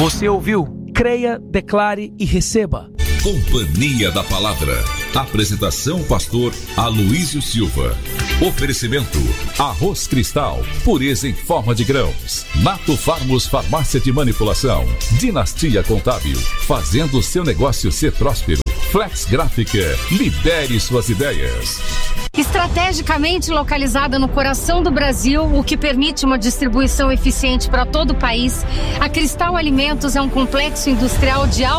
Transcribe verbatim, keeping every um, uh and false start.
Você ouviu? Creia, declare e receba. Companhia da Palavra. Apresentação pastor Aloísio Silva. Oferecimento Arroz Cristal, pureza em forma de grãos. Nato Farmos Farmácia de Manipulação. Dinastia Contábil, fazendo seu negócio ser próspero. Flex Gráfica, lidere suas ideias. Estrategicamente localizada no coração do Brasil, o que permite uma distribuição eficiente para todo o país, a Cristal Alimentos é um complexo industrial de alta